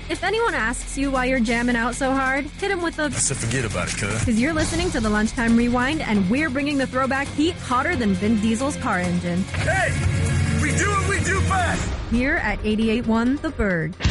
If anyone asks you why you're jamming out so hard, hit them with a... I said forget about it, cuz. Because you're listening to the Lunchtime Rewind, and we're bringing the throwback heat hotter than Vin Diesel's car engine. Hey! We do what we do best! Here at 88.1 The Bird.